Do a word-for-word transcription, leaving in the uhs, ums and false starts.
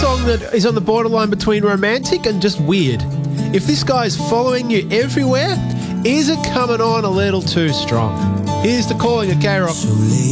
song that is on the borderline between romantic and just weird. If this guy's following you everywhere, is it coming on a little too strong? Here's the Calling at K-Rock. So lay